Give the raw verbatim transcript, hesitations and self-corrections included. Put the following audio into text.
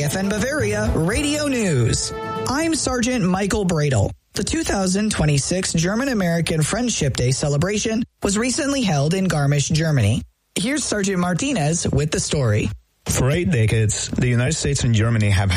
F N Bavaria Radio News. I'm Sergeant Michael Bradle. The two thousand twenty-six German-American Friendship Day celebration was recently held in Garmisch, Germany. Here's Sergeant Martinez with the story. For eight decades, the United States and Germany have